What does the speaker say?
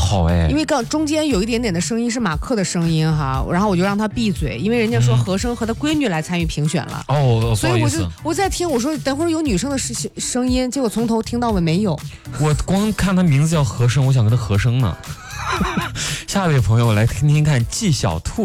好哎， 因为刚中间有一点点的声音是马克的声音哈，然后我就让他闭嘴，因为人家说和声和他闺女来参与评选了。 哦， 所以我在听，我说等会儿有女生的声音，结果从头听到尾没有。 我光看他名字叫和声，我想跟他和声呢。下一位朋友来听听看，纪晓兔